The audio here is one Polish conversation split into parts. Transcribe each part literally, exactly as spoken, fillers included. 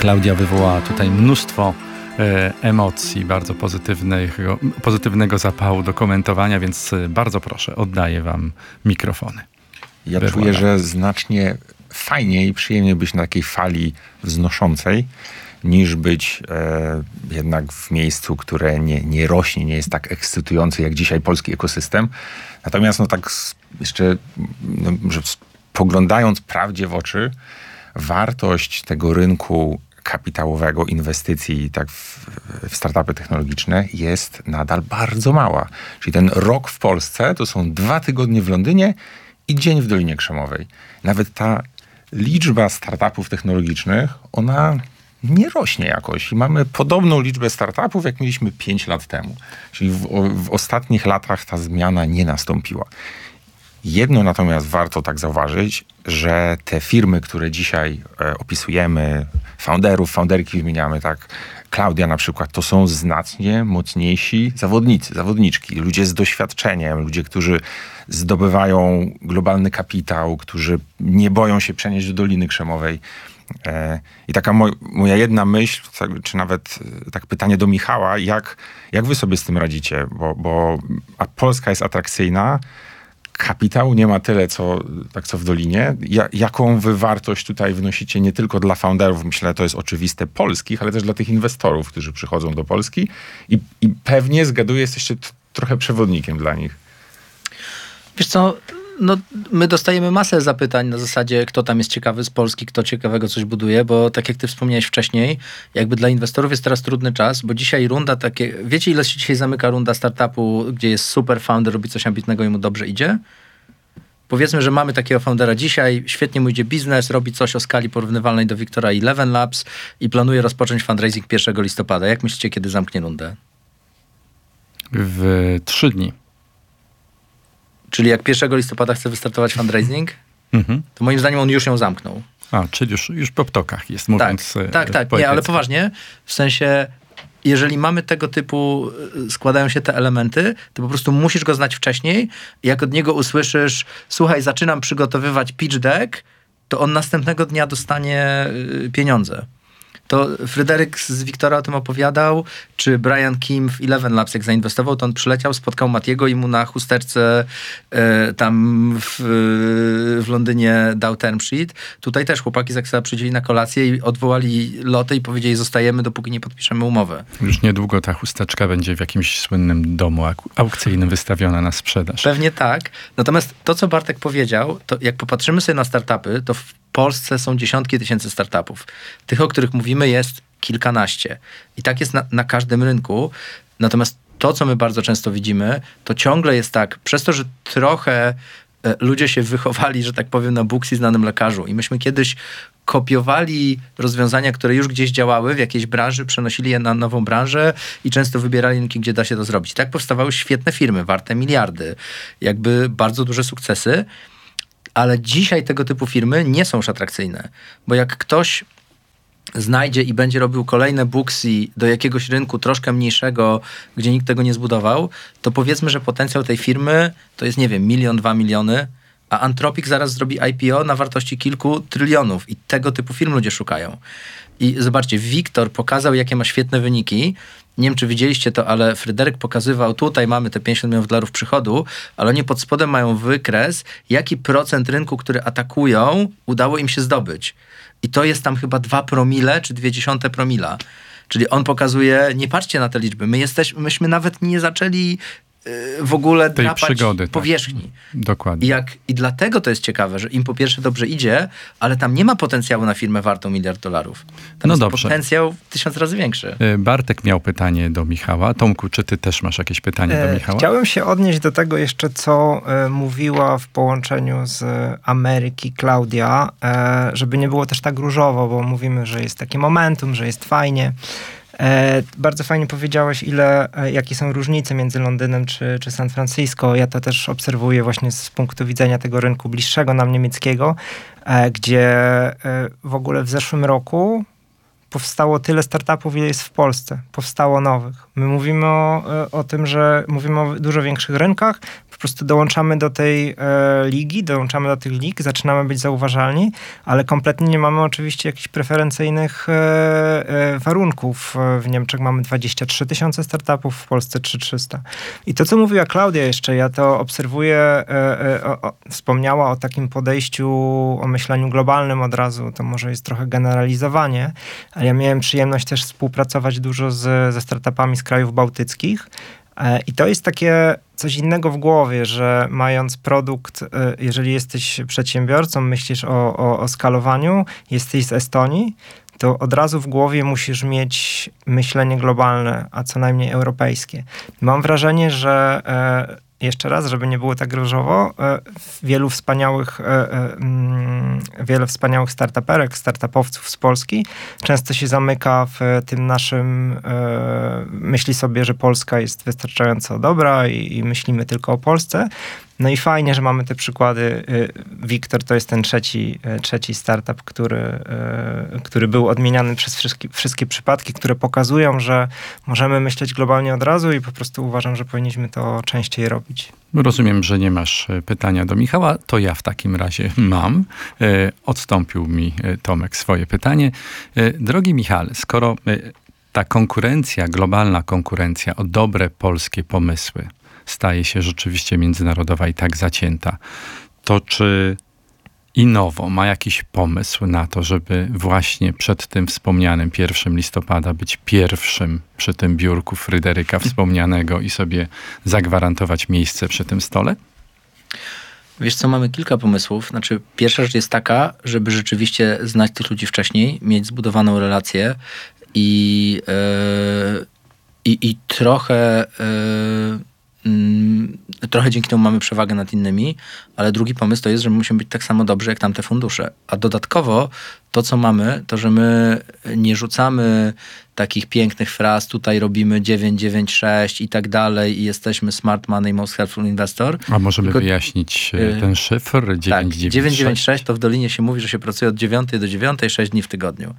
Klaudia wywołała tutaj mnóstwo e, emocji, bardzo pozytywnego, pozytywnego zapału do komentowania, więc bardzo proszę, oddaję wam mikrofony. Ja Wywłada. czuję, że znacznie fajniej i przyjemniej być na takiej fali wznoszącej, niż być e, jednak w miejscu, które nie, nie rośnie, nie jest tak ekscytujące jak dzisiaj polski ekosystem. Natomiast no tak jeszcze, no, że spoglądając prawdzie w oczy, wartość tego rynku kapitałowego, inwestycji tak w, w startupy technologiczne jest nadal bardzo mała. Czyli ten rok w Polsce to są dwa tygodnie w Londynie i dzień w Dolinie Krzemowej. Nawet ta liczba startupów technologicznych, ona nie rośnie jakoś. I mamy podobną liczbę startupów, jak mieliśmy pięć lat temu. Czyli w, w ostatnich latach ta zmiana nie nastąpiła. Jedno natomiast warto tak zauważyć, że te firmy, które dzisiaj e, opisujemy, founderów, founderki wymieniamy, tak, Klaudia na przykład, to są znacznie mocniejsi zawodnicy, zawodniczki, ludzie z doświadczeniem, ludzie, którzy zdobywają globalny kapitał, którzy nie boją się przenieść do Doliny Krzemowej. E, I taka moj, moja jedna myśl, czy nawet tak pytanie do Michała, jak, jak wy sobie z tym radzicie? Bo, bo a Polska jest atrakcyjna, kapitału nie ma tyle, co, tak co w Dolinie. Ja, jaką wy wartość tutaj wnosicie nie tylko dla founderów, myślę, to jest oczywiste, polskich, ale też dla tych inwestorów, którzy przychodzą do Polski i, i pewnie, zgaduję, jesteście t- trochę przewodnikiem dla nich. Wiesz co, no my dostajemy masę zapytań na zasadzie, kto tam jest ciekawy z Polski, kto ciekawego coś buduje, bo tak jak ty wspomniałeś wcześniej, jakby dla inwestorów jest teraz trudny czas, bo dzisiaj runda takie, wiecie ile się dzisiaj zamyka runda startupu, gdzie jest super founder, robi coś ambitnego i mu dobrze idzie? Powiedzmy, że mamy takiego foundera dzisiaj, świetnie mu idzie biznes, robi coś o skali porównywalnej do Victora i Eleven Labs i planuje rozpocząć fundraising pierwszego listopada. Jak myślicie, kiedy zamknie rundę? W trzy dni. Czyli jak pierwszego listopada chce wystartować fundraising, mhm. to moim zdaniem on już ją zamknął. A, czyli już, już po ptokach jest, mówiąc Tak, tak, tak. Nie, ale poważnie, w sensie, jeżeli mamy tego typu, składają się te elementy, to po prostu musisz go znać wcześniej. Jak od niego usłyszysz, słuchaj, zaczynam przygotowywać pitch deck, to on następnego dnia dostanie pieniądze. To Fryderyk z Wiktora o tym opowiadał, czy Brian Kim w Eleven Labs, jak zainwestował, to on przyleciał, spotkał Matiego i mu na chusteczce e, tam w, w Londynie dał term sheet. Tutaj też chłopaki z Excela przyjęli na kolację i odwołali lotę i powiedzieli, zostajemy, dopóki nie podpiszemy umowę. Już niedługo ta chusteczka będzie w jakimś słynnym domu aukcyjnym wystawiona na sprzedaż. Pewnie tak. Natomiast to, co Bartek powiedział, to jak popatrzymy sobie na startupy, to w Polsce są dziesiątki tysięcy startupów. Tych, o których mówimy, jest kilkanaście. I tak jest na, na każdym rynku. Natomiast to, co my bardzo często widzimy, to ciągle jest tak, przez to, że trochę e, ludzie się wychowali, że tak powiem, na Booksy, znanym lekarzu. I myśmy kiedyś kopiowali rozwiązania, które już gdzieś działały w jakiejś branży, przenosili je na nową branżę i często wybierali rynki, gdzie da się to zrobić. I tak powstawały świetne firmy, warte miliardy. Jakby bardzo duże sukcesy. Ale dzisiaj tego typu firmy nie są już atrakcyjne, bo jak ktoś znajdzie i będzie robił kolejne Booksy do jakiegoś rynku troszkę mniejszego, gdzie nikt tego nie zbudował, to powiedzmy, że potencjał tej firmy to jest, nie wiem, milion, dwa miliony, a Anthropic zaraz zrobi I P O na wartości kilku trylionów i tego typu firm ludzie szukają. I zobaczcie, Wiktor pokazał, jakie ma świetne wyniki. Nie wiem, czy widzieliście to, ale Fryderyk pokazywał, tutaj mamy te pięćdziesiąt milionów dolarów przychodu, ale oni pod spodem mają wykres, jaki procent rynku, który atakują, udało im się zdobyć. I to jest tam chyba dwa promile, czy dwie dziesiąte promila. Czyli on pokazuje, nie patrzcie na te liczby, my jesteśmy, myśmy nawet nie zaczęli w ogóle tej drapać przygody, powierzchni. Tak. Dokładnie. I, jak, I dlatego to jest ciekawe, że im po pierwsze dobrze idzie, ale tam nie ma potencjału na firmę wartą miliard dolarów. Tam no jest dobrze. potencjał tysiąc razy większy. Bartek miał pytanie do Michała. Tomku, czy ty też masz jakieś pytanie do Michała? Chciałem się odnieść do tego jeszcze, co e, mówiła w połączeniu z Ameryki Klaudia, e, żeby nie było też tak różowo, bo mówimy, że jest takie momentum, że jest fajnie. E, bardzo fajnie powiedziałeś, ile, e, jakie są różnice między Londynem czy, czy San Francisco. Ja to też obserwuję właśnie z punktu widzenia tego rynku bliższego nam niemieckiego, e, gdzie e, w ogóle w zeszłym roku powstało tyle startupów, ile jest w Polsce. Powstało nowych. My mówimy o, o tym, że mówimy o dużo większych rynkach, po prostu dołączamy do tej e, ligi, dołączamy do tych lig, zaczynamy być zauważalni, ale kompletnie nie mamy oczywiście jakichś preferencyjnych e, e, warunków. W Niemczech mamy dwadzieścia trzy tysiące startupów, w Polsce trzy tysiące trzysta. I to, co mówiła Klaudia jeszcze, ja to obserwuję, e, e, o, o, wspomniała o takim podejściu, o myśleniu globalnym od razu, to może jest trochę generalizowanie, ale ja miałem przyjemność też współpracować dużo z, ze startupami z krajów bałtyckich. I to jest takie coś innego w głowie, że mając produkt, jeżeli jesteś przedsiębiorcą, myślisz o, o, o skalowaniu, jesteś z Estonii, to od razu w głowie musisz mieć myślenie globalne, a co najmniej europejskie. Mam wrażenie, że jeszcze raz, żeby nie było tak różowo, wielu wspaniałych, wiele wspaniałych startuperek, startupowców z Polski często się zamyka w tym naszym, myśli sobie, że Polska jest wystarczająco dobra i, i myślimy tylko o Polsce. No i fajnie, że mamy te przykłady. Wiktor to jest ten trzeci, trzeci startup, który, który był odmieniany przez wszystkie, wszystkie przypadki, które pokazują, że możemy myśleć globalnie od razu i po prostu uważam, że powinniśmy to częściej robić. Rozumiem, że nie masz pytania do Michała, to ja w takim razie mam. Odstąpił mi Tomek swoje pytanie. Drogi Michale, skoro ta konkurencja, globalna konkurencja o dobre polskie pomysły staje się rzeczywiście międzynarodowa i tak zacięta, to czy Innowo ma jakiś pomysł na to, żeby właśnie przed tym wspomnianym pierwszym listopada być pierwszym przy tym biurku Fryderyka wspomnianego i sobie zagwarantować miejsce przy tym stole? Wiesz co, mamy kilka pomysłów. Znaczy, pierwsza rzecz jest taka, żeby rzeczywiście znać tych ludzi wcześniej, mieć zbudowaną relację i, yy, i, i trochę... Yy, Trochę dzięki temu mamy przewagę nad innymi, ale drugi pomysł to jest, że my musimy być tak samo dobrzy jak tamte fundusze. A dodatkowo to, co mamy, to, że my nie rzucamy takich pięknych fraz, tutaj robimy dziewięć dziewięć sześć i tak dalej i jesteśmy smart money, most helpful investor. A możemy Tylko, wyjaśnić ten szyfr dziewięć dziewięć sześć? Tak, dziewięć dziewięć sześć to w Dolinie się mówi, że się pracuje od dziewiątej do dziewiątej, sześć dni w tygodniu.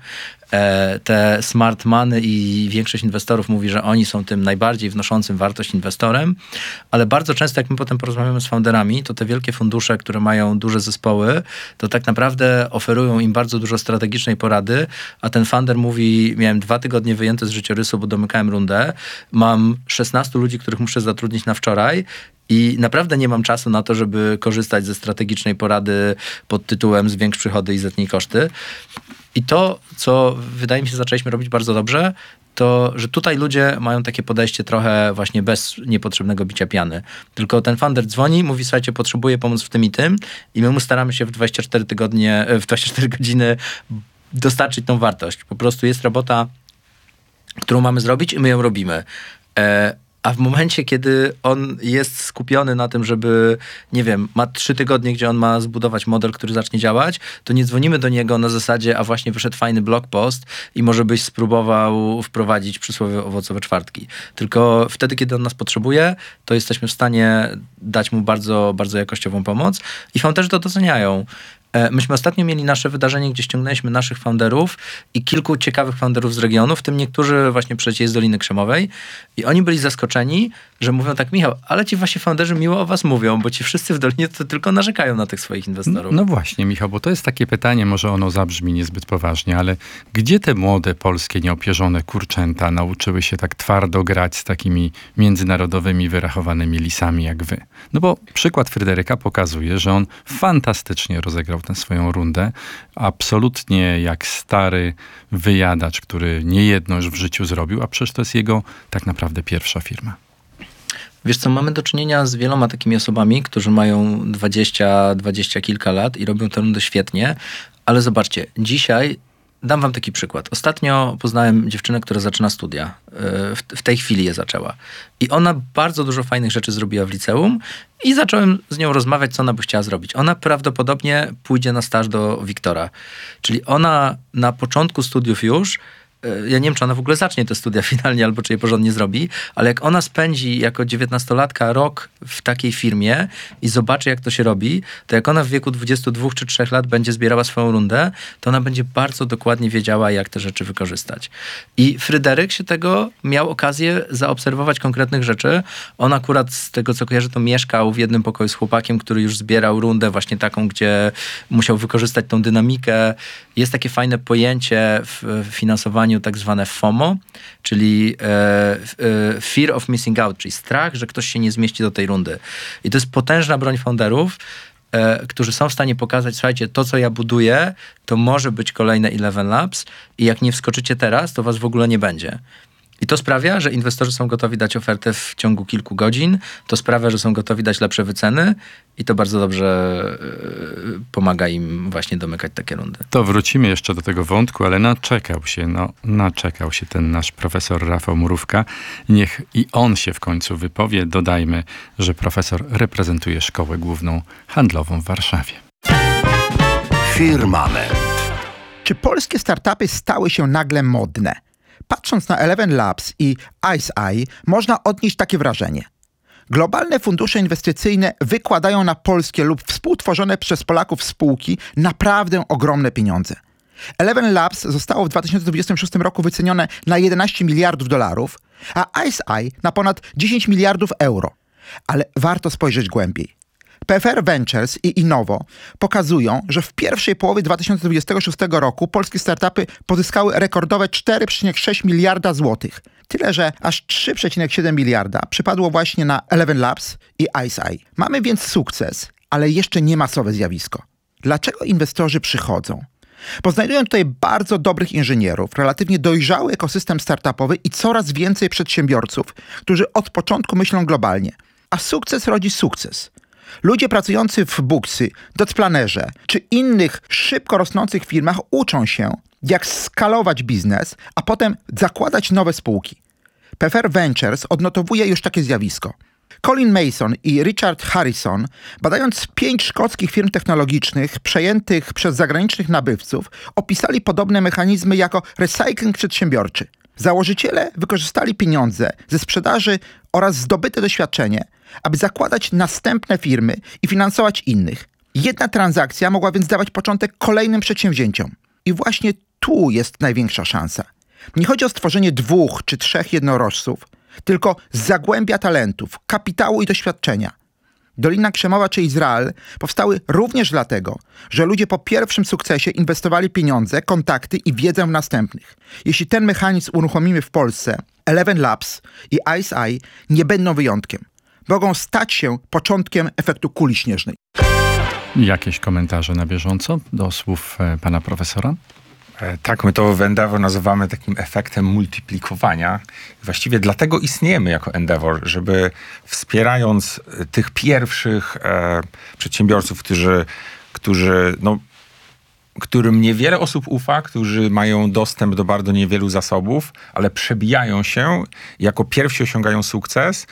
E, te smart money i większość inwestorów mówi, że oni są tym najbardziej wnoszącym wartość inwestorem, ale bardzo często jak my potem porozmawiamy z founderami, to te wielkie fundusze, które mają duże zespoły, to tak naprawdę oferują im bardzo dużo strategicznej porady, a ten founder mówi, miałem dwa tygodnie wyjęte z życiorysu, bo domykałem rundę, mam szesnastu ludzi, których muszę zatrudnić na wczoraj i naprawdę nie mam czasu na to, żeby korzystać ze strategicznej porady pod tytułem zwiększ przychody i zetnij koszty. I to, co wydaje mi się, zaczęliśmy robić bardzo dobrze, to, że tutaj ludzie mają takie podejście trochę właśnie bez niepotrzebnego bicia piany. Tylko ten founder dzwoni, mówi, słuchajcie, potrzebuję pomóc w tym i tym i my mu staramy się w dwadzieścia cztery tygodnie, w dwadzieścia cztery godziny dostarczyć tą wartość. Po prostu jest robota, którą mamy zrobić i my ją robimy. E, a w momencie, kiedy on jest skupiony na tym, żeby, nie wiem, ma trzy tygodnie, gdzie on ma zbudować model, który zacznie działać, to nie dzwonimy do niego na zasadzie, a właśnie wyszedł fajny blog post i może byś spróbował wprowadzić przysłowie owocowe czwartki. Tylko wtedy, kiedy on nas potrzebuje, to jesteśmy w stanie dać mu bardzo, bardzo jakościową pomoc i founderzy to doceniają. Myśmy ostatnio mieli nasze wydarzenie, gdzie ściągnęliśmy naszych founderów i kilku ciekawych founderów z regionu, w tym niektórzy właśnie przecież z Doliny Krzemowej i oni byli zaskoczeni, że mówią tak, Michał, ale ci wasi founderzy miło o was mówią, bo ci wszyscy w Dolinie to tylko narzekają na tych swoich inwestorów. No właśnie, Michał, bo to jest takie pytanie, może ono zabrzmi niezbyt poważnie, ale gdzie te młode polskie nieopierzone kurczęta nauczyły się tak twardo grać z takimi międzynarodowymi, wyrachowanymi lisami jak wy? No bo przykład Fryderyka pokazuje, że on fantastycznie rozegrał tę swoją rundę. Absolutnie jak stary wyjadacz, który niejedno już w życiu zrobił, a przecież to jest jego tak naprawdę pierwsza firma. Wiesz co, mamy do czynienia z wieloma takimi osobami, którzy mają dwadzieścia, dwadzieścia kilka lat i robią tę rundę świetnie, ale zobaczcie, dzisiaj dam wam taki przykład. Ostatnio poznałem dziewczynę, która zaczyna studia. W, w tej chwili je zaczęła. I ona bardzo dużo fajnych rzeczy zrobiła w liceum i zacząłem z nią rozmawiać, co ona by chciała zrobić. Ona prawdopodobnie pójdzie na staż do Wiktora. Czyli ona na początku studiów już ja nie wiem, czy ona w ogóle zacznie te studia finalnie, albo czy je porządnie zrobi, ale jak ona spędzi jako dziewiętnastolatka rok w takiej firmie i zobaczy, jak to się robi, to jak ona w wieku dwudziestu dwóch czy trzech lat będzie zbierała swoją rundę, to ona będzie bardzo dokładnie wiedziała, jak te rzeczy wykorzystać. I Fryderyk się tego miał okazję zaobserwować konkretnych rzeczy. On akurat z tego, co kojarzę, to mieszkał w jednym pokoju z chłopakiem, który już zbierał rundę właśnie taką, gdzie musiał wykorzystać tą dynamikę. Jest takie fajne pojęcie w finansowaniu tak zwane FOMO, czyli e, e, Fear of Missing Out, czyli strach, że ktoś się nie zmieści do tej rundy. I to jest potężna broń founderów, e, którzy są w stanie pokazać, słuchajcie, to co ja buduję, to może być kolejne Eleven Labs i jak nie wskoczycie teraz, to was w ogóle nie będzie. I to sprawia, że inwestorzy są gotowi dać ofertę w ciągu kilku godzin, to sprawia, że są gotowi dać lepsze wyceny i to bardzo dobrze yy, pomaga im właśnie domykać takie rundy. To wrócimy jeszcze do tego wątku, ale naczekał się, no naczekał się ten nasz profesor Rafał Murówka. Niech i on się w końcu wypowie. Dodajmy, że profesor reprezentuje Szkołę Główną Handlową w Warszawie. Firmament. Czy polskie startupy stały się nagle modne? Patrząc na Eleven Labs i IceEye, można odnieść takie wrażenie. Globalne fundusze inwestycyjne wykładają na polskie lub współtworzone przez Polaków spółki naprawdę ogromne pieniądze. Eleven Labs zostało w dwa tysiące dwudziestym szóstym roku wycenione na jedenaście miliardów dolarów, a IceEye na ponad dziesięć miliardów euro. Ale warto spojrzeć głębiej. P F R Ventures i Innovo pokazują, że w pierwszej połowie dwa tysiące dwudziestego szóstego roku polskie startupy pozyskały rekordowe cztery przecinek sześć miliarda złotych. Tyle, że aż trzy przecinek siedem miliarda przypadło właśnie na Eleven Labs i IceEye. Mamy więc sukces, ale jeszcze nie masowe zjawisko. Dlaczego inwestorzy przychodzą? Bo znajdują tutaj bardzo dobrych inżynierów, relatywnie dojrzały ekosystem startupowy i coraz więcej przedsiębiorców, którzy od początku myślą globalnie. A sukces rodzi sukces. Ludzie pracujący w Booksy, Dotplanerze czy innych szybko rosnących firmach uczą się, jak skalować biznes, a potem zakładać nowe spółki. P F R Ventures odnotowuje już takie zjawisko. Colin Mason i Richard Harrison, badając pięć szkockich firm technologicznych przejętych przez zagranicznych nabywców, opisali podobne mechanizmy jako recycling przedsiębiorczy. Założyciele wykorzystali pieniądze ze sprzedaży oraz zdobyte doświadczenie, aby zakładać następne firmy i finansować innych. Jedna transakcja mogła więc dawać początek kolejnym przedsięwzięciom. I właśnie tu jest największa szansa. Nie chodzi o stworzenie dwóch czy trzech jednorożców, tylko z zagłębia talentów, kapitału i doświadczenia. Dolina Krzemowa czy Izrael powstały również dlatego, że ludzie po pierwszym sukcesie inwestowali pieniądze, kontakty i wiedzę w następnych. Jeśli ten mechanizm uruchomimy w Polsce, Eleven Labs i IceEye nie będą wyjątkiem. Mogą stać się początkiem efektu kuli śnieżnej. Jakieś komentarze na bieżąco do słów pana profesora? Tak, my to w Endeavor nazywamy takim efektem multiplikowania. Właściwie dlatego istniejemy jako Endeavor, żeby wspierając tych pierwszych e, przedsiębiorców, którzy, którzy no, którym niewiele osób ufa, którzy mają dostęp do bardzo niewielu zasobów, ale przebijają się, jako pierwsi osiągają sukces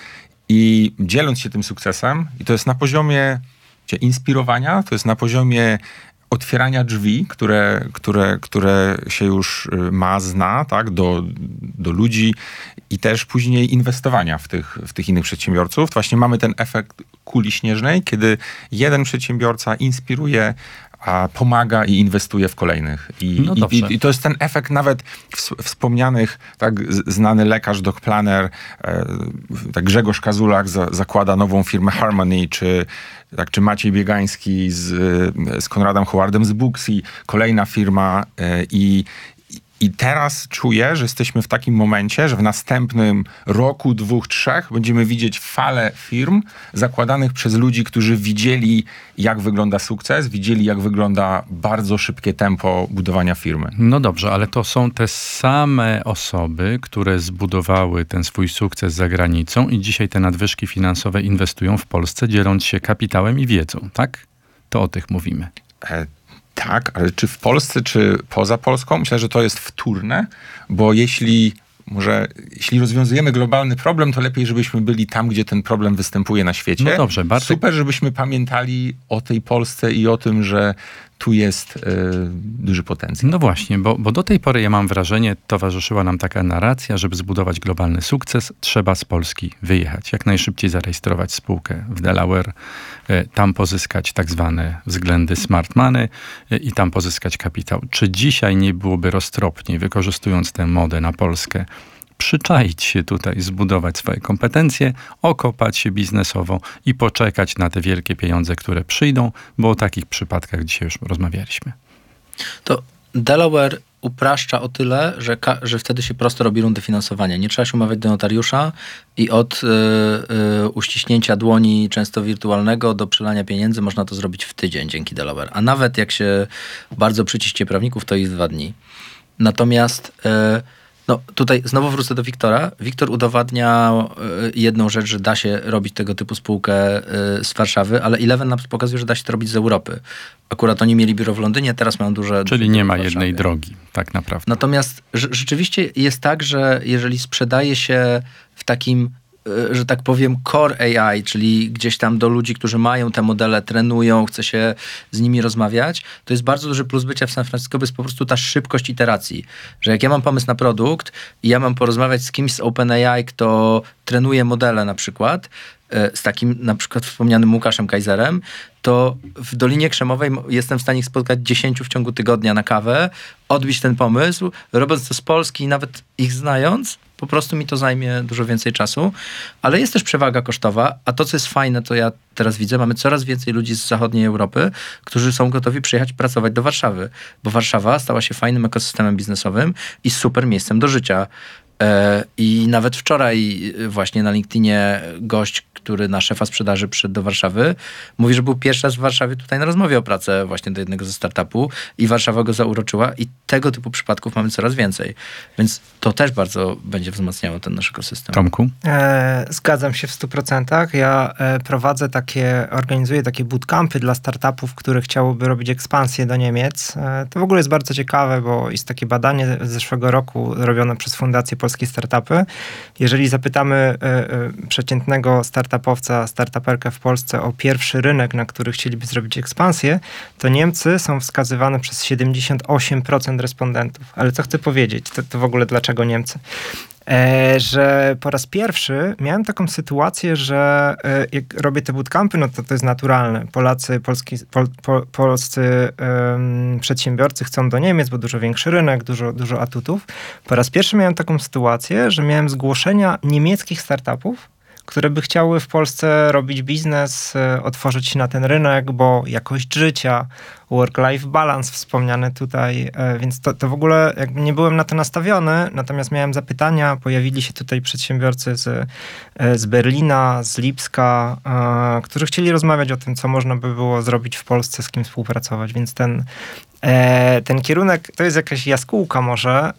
i dzieląc się tym sukcesem, i to jest na poziomie inspirowania, to jest na poziomie otwierania drzwi, które, które, które się już ma, zna, tak, do, do ludzi i też później inwestowania w tych, w tych innych przedsiębiorców. To właśnie mamy ten efekt kuli śnieżnej, kiedy jeden przedsiębiorca inspiruje, a pomaga i inwestuje w kolejnych. I, no i, i to jest ten efekt nawet wspomnianych, tak, znany lekarz, Dotplaner, e, tak Grzegorz Kazulak za, zakłada nową firmę Harmony, czy, tak, czy Maciej Biegański z, z Konradem Howardem z Booksy, kolejna firma e, i I teraz czuję, że jesteśmy w takim momencie, że w następnym roku, dwóch, trzech będziemy widzieć falę firm zakładanych przez ludzi, którzy widzieli, jak wygląda sukces, widzieli, jak wygląda bardzo szybkie tempo budowania firmy. No dobrze, ale to są te same osoby, które zbudowały ten swój sukces za granicą i dzisiaj te nadwyżki finansowe inwestują w Polsce, dzieląc się kapitałem i wiedzą, tak? To o tych mówimy. E- Tak, ale czy w Polsce, czy poza Polską? Myślę, że to jest wtórne, bo jeśli może, jeśli rozwiązujemy globalny problem, to lepiej, żebyśmy byli tam, gdzie ten problem występuje na świecie. No dobrze, Bartek. Super, żebyśmy pamiętali o tej Polsce i o tym, że tu jest y, duży potencjał. No właśnie, bo, bo do tej pory ja mam wrażenie, towarzyszyła nam taka narracja, żeby zbudować globalny sukces, trzeba z Polski wyjechać, jak najszybciej zarejestrować spółkę w Delaware, y, tam pozyskać tak zwane względy smart money y, i tam pozyskać kapitał. Czy dzisiaj nie byłoby roztropniej, wykorzystując tę modę na Polskę, przyczaić się tutaj, zbudować swoje kompetencje, okopać się biznesowo i poczekać na te wielkie pieniądze, które przyjdą, bo o takich przypadkach dzisiaj już rozmawialiśmy. To Delaware upraszcza o tyle, że, ka- że wtedy się prosto robi rundy finansowania. Nie trzeba się umawiać do notariusza i od y, y, uściśnięcia dłoni, często wirtualnego, do przelania pieniędzy można to zrobić w tydzień dzięki Delaware. A nawet jak się bardzo przyciśnie prawników, to i w dwa dni. Natomiast y, no tutaj znowu wrócę do Wiktora. Wiktor udowadnia y, jedną rzecz, że da się robić tego typu spółkę y, z Warszawy, ale Eleven Labs pokazuje, że da się to robić z Europy. Akurat oni mieli biuro w Londynie, teraz mają duże... Czyli nie ma jednej drogi, tak naprawdę. Natomiast rz- rzeczywiście jest tak, że jeżeli sprzedaje się w takim, y, że tak powiem, core A I, czyli gdzieś tam do ludzi, którzy mają te modele, trenują, chce się z nimi rozmawiać, to jest bardzo duży plus bycia w San Francisco, bo jest po prostu ta szybkość iteracji. Że jak ja mam pomysł na produkt i ja mam porozmawiać z kimś z OpenAI, kto trenuje modele na przykład, y, z takim na przykład wspomnianym Łukaszem Kajzerem, to w Dolinie Krzemowej jestem w stanie ich spotkać dziesięciu w ciągu tygodnia na kawę, odbić ten pomysł, robiąc to z Polski i nawet ich znając, po prostu mi to zajmie dużo więcej czasu, ale jest też przewaga kosztowa, a to, co jest fajne, to ja teraz widzę, mamy coraz więcej ludzi z zachodniej Europy, którzy są gotowi przyjechać pracować do Warszawy, bo Warszawa stała się fajnym ekosystemem biznesowym i super miejscem do życia. I nawet wczoraj właśnie na LinkedInie gość, który na szefa sprzedaży przyszedł do Warszawy, mówi, że był pierwszy raz w Warszawie tutaj na rozmowie o pracę właśnie do jednego ze startupu i Warszawa go zauroczyła i tego typu przypadków mamy coraz więcej. Więc to też bardzo będzie wzmacniało ten nasz ekosystem. Tomku? E, zgadzam się w stu procentach. Ja e, prowadzę takie, organizuję takie bootcampy dla startupów, które chciałyby robić ekspansję do Niemiec. E, to w ogóle jest bardzo ciekawe, bo jest takie badanie z zeszłego roku robione przez Fundację Polskie Startupy. Jeżeli zapytamy e, e, przeciętnego startupowca, startuperkę w Polsce o pierwszy rynek, na który chcieliby zrobić ekspansję, to Niemcy są wskazywane przez siedemdziesiąt osiem procent respondentów. Ale co chcę powiedzieć? To, to w ogóle dlaczego Niemcy? E, że po raz pierwszy miałem taką sytuację, że e, jak robię te bootcampy, no to to jest naturalne. Polacy, polski, pol, po, polscy um, przedsiębiorcy chcą do Niemiec, bo dużo większy rynek, dużo, dużo atutów. Po raz pierwszy miałem taką sytuację, że miałem zgłoszenia niemieckich startupów, które by chciały w Polsce robić biznes, otworzyć się na ten rynek, bo jakość życia, work-life balance wspomniane tutaj, więc to, to w ogóle jakby nie byłem na to nastawiony, natomiast miałem zapytania, pojawili się tutaj przedsiębiorcy z, z Berlina, z Lipska, którzy chcieli rozmawiać o tym, co można by było zrobić w Polsce, z kim współpracować, więc ten ten kierunek to jest jakaś jaskółka może,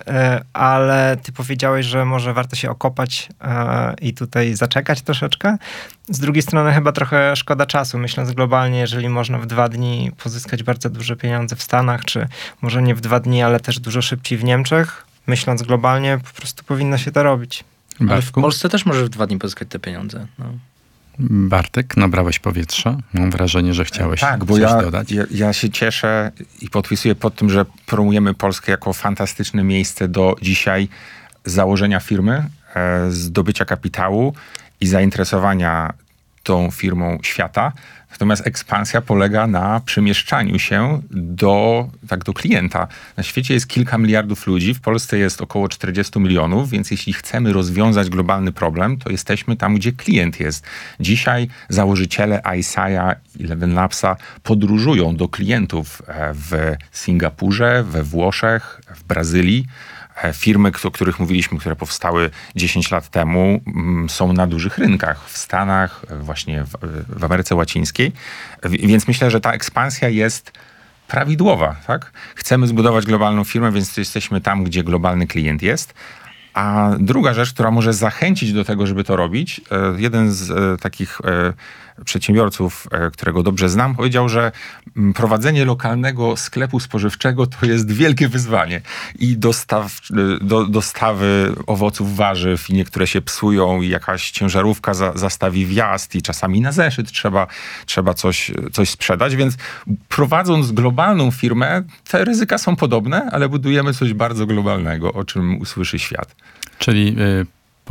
ale ty powiedziałeś, że może warto się okopać i tutaj zaczekać troszeczkę. Z drugiej strony chyba trochę szkoda czasu, myśląc globalnie, jeżeli można w dwa dni pozyskać bardzo duże pieniądze w Stanach, czy może nie w dwa dni, ale też dużo szybciej w Niemczech, myśląc globalnie, po prostu powinno się to robić. Ale w Polsce też możesz w dwa dni pozyskać te pieniądze. No. Bartek, nabrałeś powietrza. Mam wrażenie, że chciałeś tak, bo coś ja, dodać. Ja, ja się cieszę i podpisuję pod tym, że promujemy Polskę jako fantastyczne miejsce do dzisiaj założenia firmy, e, zdobycia kapitału i zainteresowania tą firmą świata. Natomiast ekspansja polega na przemieszczaniu się do, tak, do klienta. Na świecie jest kilka miliardów ludzi, w Polsce jest około czterdzieści milionów, więc jeśli chcemy rozwiązać globalny problem, to jesteśmy tam, gdzie klient jest. Dzisiaj założyciele iScience i Eleven Labsa podróżują do klientów w Singapurze, we Włoszech, w Brazylii. Firmy, o których mówiliśmy, które powstały dziesięć lat temu, są na dużych rynkach. W Stanach, właśnie w, w Ameryce Łacińskiej. Więc myślę, że ta ekspansja jest prawidłowa. Tak? Chcemy zbudować globalną firmę, więc jesteśmy tam, gdzie globalny klient jest. A druga rzecz, która może zachęcić do tego, żeby to robić, jeden z takich przedsiębiorców, którego dobrze znam, powiedział, że prowadzenie lokalnego sklepu spożywczego to jest wielkie wyzwanie. I dostaw, do, dostawy owoców, warzyw i niektóre się psują i jakaś ciężarówka za, zastawi wjazd i czasami na zeszyt trzeba, trzeba coś, coś sprzedać, więc prowadząc globalną firmę, te ryzyka są podobne, ale budujemy coś bardzo globalnego, o czym usłyszy świat. Czyli y,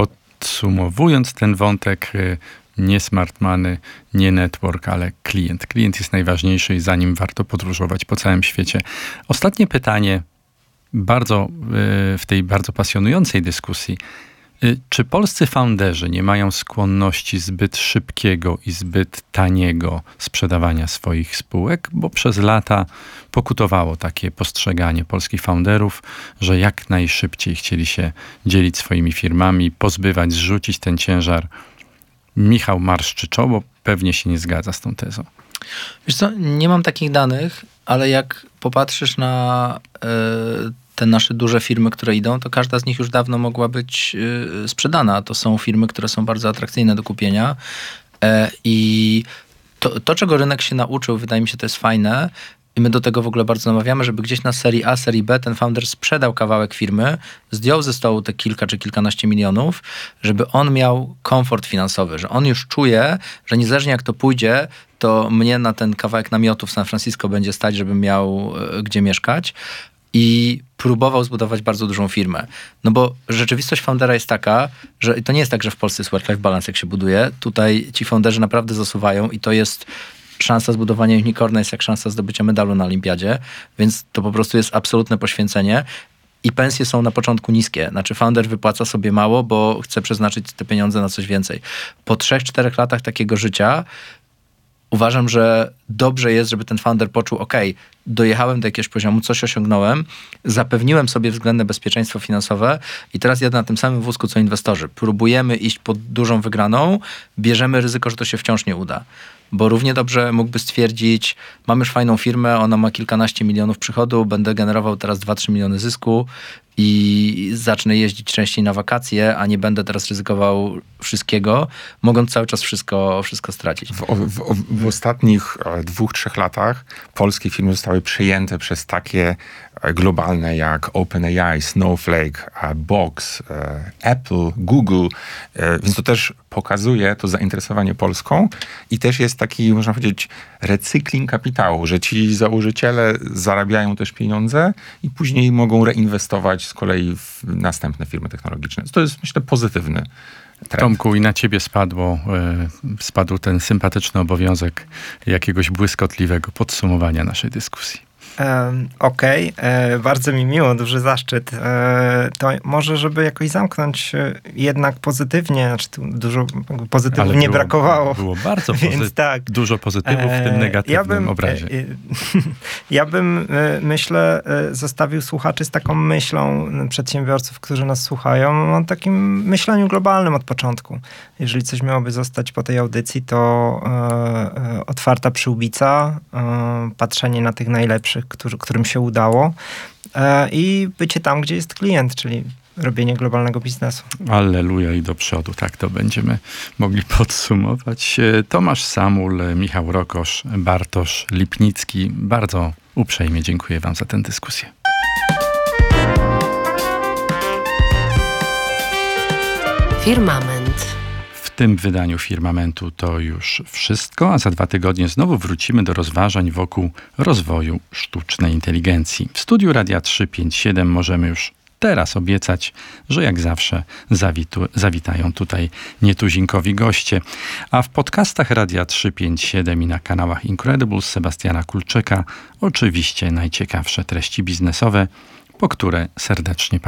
podsumowując ten wątek, y, nie smart money, nie network, ale klient. Klient jest najważniejszy i za nim warto podróżować po całym świecie. Ostatnie pytanie, bardzo y, w tej bardzo pasjonującej dyskusji. Y, czy polscy founderzy nie mają skłonności zbyt szybkiego i zbyt taniego sprzedawania swoich spółek? Bo przez lata pokutowało takie postrzeganie polskich founderów, że jak najszybciej chcieli się dzielić swoimi firmami, pozbywać, zrzucić ten ciężar. Michał marszczy czoło, pewnie się nie zgadza z tą tezą. Wiesz co, nie mam takich danych, ale jak popatrzysz na y, te nasze duże firmy, które idą, to każda z nich już dawno mogła być y, sprzedana. To są firmy, które są bardzo atrakcyjne do kupienia y, i to, to, czego rynek się nauczył, wydaje mi się, to jest fajne, i my do tego w ogóle bardzo namawiamy, żeby gdzieś na serii A, serii B ten founder sprzedał kawałek firmy, zdjął ze stołu te kilka czy kilkanaście milionów, żeby on miał komfort finansowy, że on już czuje, że niezależnie jak to pójdzie, to mnie na ten kawałek namiotu w San Francisco będzie stać, żebym miał y, gdzie mieszkać. I próbował zbudować bardzo dużą firmę. No bo rzeczywistość foundera jest taka, że to nie jest tak, że w Polsce jest work-life balance, jak się buduje. Tutaj ci founderzy naprawdę zasuwają i to jest szansa zbudowania unicorna jest jak szansa zdobycia medalu na olimpiadzie, więc to po prostu jest absolutne poświęcenie. I pensje są na początku niskie. Znaczy founder wypłaca sobie mało, bo chce przeznaczyć te pieniądze na coś więcej. Po trzech, czterech latach takiego życia uważam, że dobrze jest, żeby ten founder poczuł, ok, dojechałem do jakiegoś poziomu, coś osiągnąłem, zapewniłem sobie względne bezpieczeństwo finansowe i teraz jadę na tym samym wózku, co inwestorzy. Próbujemy iść pod dużą wygraną, bierzemy ryzyko, że to się wciąż nie uda. Bo równie dobrze mógłby stwierdzić, mam już fajną firmę, ona ma kilkanaście milionów przychodu, będę generował teraz dwa trzy miliony zysku i zacznę jeździć częściej na wakacje, a nie będę teraz ryzykował wszystkiego, mogąc cały czas wszystko, wszystko stracić. W, w, w ostatnich dwóch, trzech latach polskie firmy zostały przejęte przez takie globalne jak OpenAI, Snowflake, Box, Apple, Google, więc to też pokazuje to zainteresowanie Polską i też jest taki, można powiedzieć, recykling kapitału, że ci założyciele zarabiają też pieniądze i później mogą reinwestować z kolei w następne firmy technologiczne. To jest, myślę, pozytywny trend. Tomku, i na ciebie spadło, y, spadł ten sympatyczny obowiązek jakiegoś błyskotliwego podsumowania naszej dyskusji. Um, Okej, okay. Bardzo mi miło, duży zaszczyt. E, to może, żeby jakoś zamknąć e, jednak pozytywnie, znaczy tu dużo pozytywów Ale nie było, brakowało. Było bardzo pozy- Więc tak. dużo pozytywów w tym negatywnym ja bym, obrazie. E, ja bym, myślę, zostawił słuchaczy z taką myślą przedsiębiorców, którzy nas słuchają, o takim myśleniu globalnym od początku. Jeżeli coś miałoby zostać po tej audycji, to e, otwarta przyłbica, e, patrzenie na tych najlepszych, Którzy, którym się udało e, i bycie tam, gdzie jest klient, czyli robienie globalnego biznesu. Alleluja i do przodu, tak to będziemy mogli podsumować. Tomasz Samul, Michał Rokosz, Bartosz Lipnicki, bardzo uprzejmie dziękuję wam za tę dyskusję. Firmament. W tym wydaniu Firmamentu to już wszystko, a za dwa tygodnie znowu wrócimy do rozważań wokół rozwoju sztucznej inteligencji. W studiu Radia trzysta pięćdziesiąt siedem możemy już teraz obiecać, że jak zawsze zawitu, zawitają tutaj nietuzinkowi goście. A w podcastach Radia trzysta pięćdziesiąt siedem i na kanałach Incredibles Sebastiana Kulczyka oczywiście najciekawsze treści biznesowe, po które serdecznie